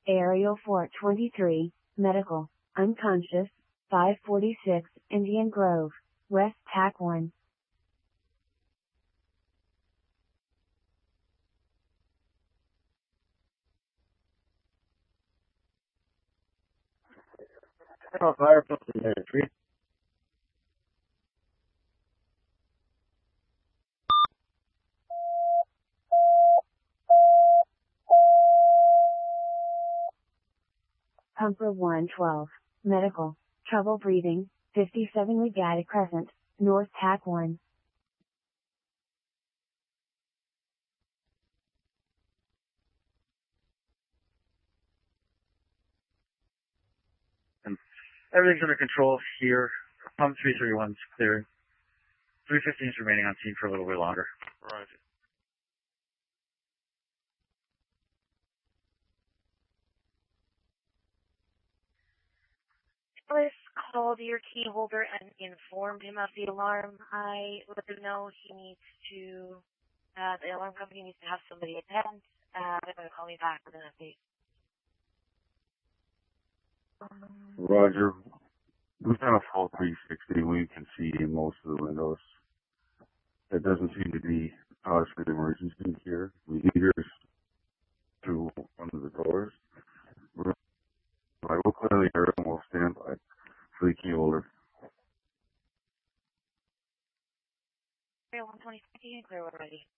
Aerial 423, medical, unconscious, 546, Indian Grove, West TAC 1. Fire plus the 3. Pumper 112, medical, trouble breathing, 57 Regatta Crescent, North TAC 1. Everything's under control here. Pump 331's clearing. 315 is remaining on scene for a little bit longer. Roger. Alice called your key holder and informed him of the alarm. I let him know he needs to, the alarm company needs to have somebody attend. They're going to call me back with an update. Roger. We've done a full 360. We can see in most of the windows. There doesn't seem to be cause for the emergency here. We hear through one of the doors. I will clear the area and we'll stand by for the key holder. Area 120, clear already.